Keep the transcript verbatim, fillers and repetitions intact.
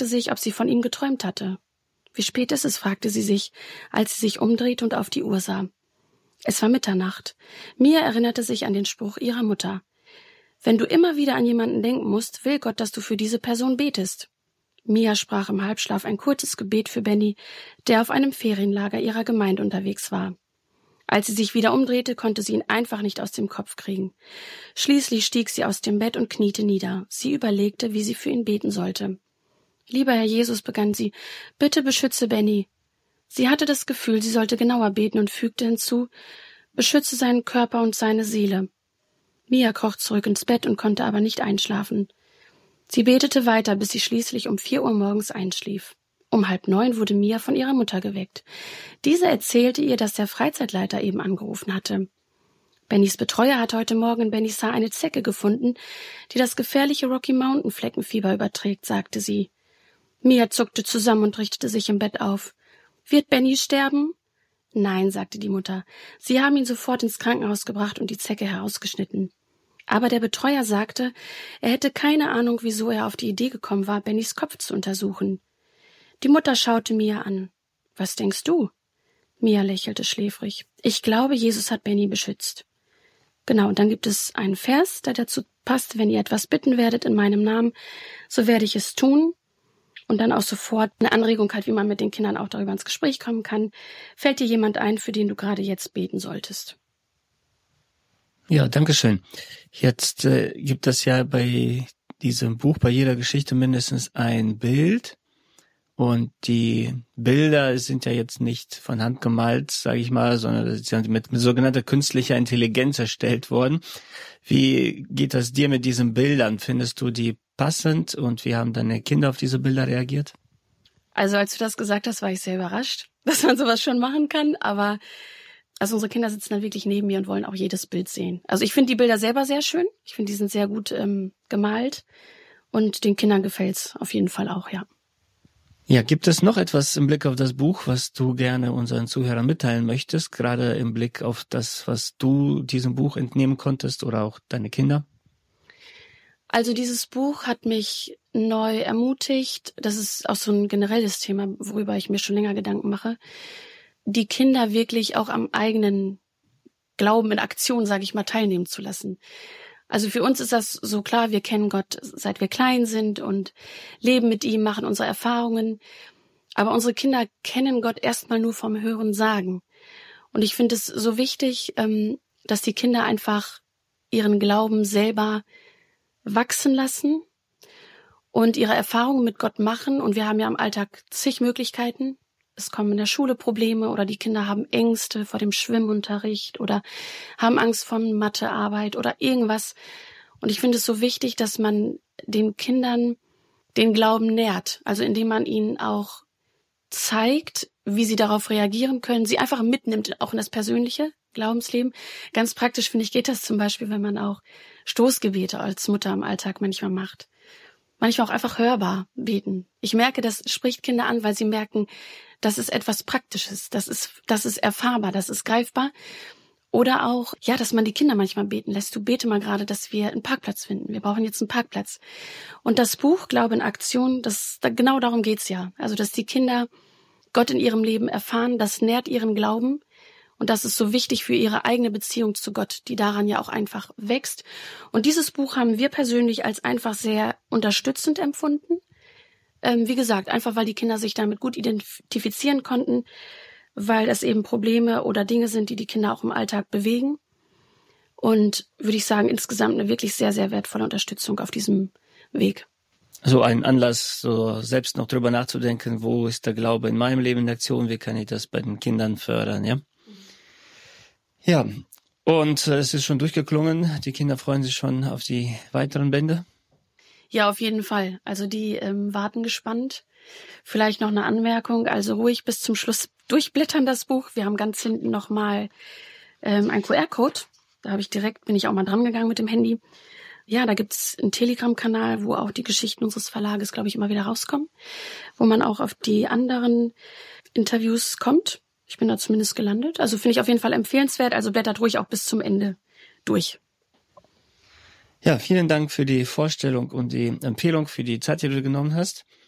fragte sich, ob sie von ihm geträumt hatte. Wie spät ist es, fragte sie sich, als sie sich umdrehte und auf die Uhr sah. Es war Mitternacht. Mia erinnerte sich an den Spruch ihrer Mutter. Wenn du immer wieder an jemanden denken musst, will Gott, dass du für diese Person betest. Mia sprach im Halbschlaf ein kurzes Gebet für Benny, der auf einem Ferienlager ihrer Gemeinde unterwegs war. Als sie sich wieder umdrehte, konnte sie ihn einfach nicht aus dem Kopf kriegen. Schließlich stieg sie aus dem Bett und kniete nieder. Sie überlegte, wie sie für ihn beten sollte. »Lieber Herr Jesus«, begann sie, »bitte beschütze Benny.« Sie hatte das Gefühl, sie sollte genauer beten und fügte hinzu, »beschütze seinen Körper und seine Seele.« Mia kroch zurück ins Bett und konnte aber nicht einschlafen. Sie betete weiter, bis sie schließlich um vier Uhr morgens einschlief. Um halb neun wurde Mia von ihrer Mutter geweckt. Diese erzählte ihr, dass der Freizeitleiter eben angerufen hatte. Bennys Betreuer hatte heute Morgen in Bennysar eine Zecke gefunden, die das gefährliche Rocky-Mountain-Fleckenfieber überträgt, sagte sie. Mia zuckte zusammen und richtete sich im Bett auf. »Wird Benny sterben?« »Nein«, sagte die Mutter. Sie haben ihn sofort ins Krankenhaus gebracht und die Zecke herausgeschnitten. Aber der Betreuer sagte, er hätte keine Ahnung, wieso er auf die Idee gekommen war, Bennys Kopf zu untersuchen. Die Mutter schaute Mia an. »Was denkst du?« Mia lächelte schläfrig. »Ich glaube, Jesus hat Benny beschützt.« Genau, und dann gibt es einen Vers, der dazu passt, wenn ihr etwas bitten werdet in meinem Namen, so werde ich es tun. Und dann auch sofort eine Anregung halt, wie man mit den Kindern auch darüber ins Gespräch kommen kann. Fällt dir jemand ein, für den du gerade jetzt beten solltest? Ja, danke schön. Jetzt äh, gibt es ja bei diesem Buch, bei jeder Geschichte mindestens ein Bild. Und die Bilder sind ja jetzt nicht von Hand gemalt, sage ich mal, sondern sie sind mit, mit sogenannter künstlicher Intelligenz erstellt worden. Wie geht das dir mit diesen Bildern? Findest du die passend und wie haben deine Kinder auf diese Bilder reagiert? Also als du das gesagt hast, war ich sehr überrascht, dass man sowas schon machen kann. Aber also unsere Kinder sitzen dann wirklich neben mir und wollen auch jedes Bild sehen. Also ich finde die Bilder selber sehr schön. Ich finde, die sind sehr gut ähm, gemalt. Und den Kindern gefällt's auf jeden Fall auch, ja. Ja, gibt es noch etwas im Blick auf das Buch, was du gerne unseren Zuhörern mitteilen möchtest, gerade im Blick auf das, was du diesem Buch entnehmen konntest oder auch deine Kinder? Also dieses Buch hat mich neu ermutigt. Das ist auch so ein generelles Thema, worüber ich mir schon länger Gedanken mache. Die Kinder wirklich auch am eigenen Glauben in Aktion, sage ich mal, teilnehmen zu lassen. Also für uns ist das so klar, wir kennen Gott, seit wir klein sind und leben mit ihm, machen unsere Erfahrungen. Aber unsere Kinder kennen Gott erstmal nur vom Hören sagen. Und ich finde es so wichtig, dass die Kinder einfach ihren Glauben selber wachsen lassen und ihre Erfahrungen mit Gott machen. Und wir haben ja im Alltag zig Möglichkeiten. Es kommen in der Schule Probleme oder die Kinder haben Ängste vor dem Schwimmunterricht oder haben Angst vor Mathearbeit oder irgendwas. Und ich finde es so wichtig, dass man den Kindern den Glauben nährt. Also indem man ihnen auch zeigt, wie sie darauf reagieren können, sie einfach mitnimmt, auch in das persönliche Glaubensleben. Ganz praktisch, finde ich, geht das zum Beispiel, wenn man auch Stoßgebete als Mutter im Alltag manchmal macht. Manchmal auch einfach hörbar beten. Ich merke, das spricht Kinder an, weil sie merken, das ist etwas Praktisches, das ist, das ist erfahrbar, das ist greifbar. Oder auch, ja, dass man die Kinder manchmal beten lässt. Du bete mal gerade, dass wir einen Parkplatz finden. Wir brauchen jetzt einen Parkplatz. Und das Buch Glaube in Aktion, das, genau darum geht's ja. Also, dass die Kinder Gott in ihrem Leben erfahren, das nährt ihren Glauben. Und das ist so wichtig für ihre eigene Beziehung zu Gott, die daran ja auch einfach wächst. Und dieses Buch haben wir persönlich als einfach sehr unterstützend empfunden. Ähm, wie gesagt, einfach weil die Kinder sich damit gut identifizieren konnten, weil es eben Probleme oder Dinge sind, die die Kinder auch im Alltag bewegen. Und würde ich sagen, insgesamt eine wirklich sehr, sehr wertvolle Unterstützung auf diesem Weg. So ein Anlass, so selbst noch drüber nachzudenken, wo ist der Glaube in meinem Leben in Aktion, wie kann ich das bei den Kindern fördern, ja? Ja, und äh, es ist schon durchgeklungen. Die Kinder freuen sich schon auf die weiteren Bände. Ja, auf jeden Fall. Also die ähm, warten gespannt. Vielleicht noch eine Anmerkung. Also ruhig bis zum Schluss durchblättern das Buch. Wir haben ganz hinten nochmal ähm, einen Q R-Code. Da habe ich direkt, bin ich auch mal dran gegangen mit dem Handy. Ja, da gibt's einen Telegram-Kanal, wo auch die Geschichten unseres Verlages, glaube ich, immer wieder rauskommen. Wo man auch auf die anderen Interviews kommt. Ich bin da zumindest gelandet. Also finde ich auf jeden Fall empfehlenswert. Also blättert ruhig auch bis zum Ende durch. Ja, vielen Dank für die Vorstellung und die Empfehlung, für die Zeit, die du genommen hast.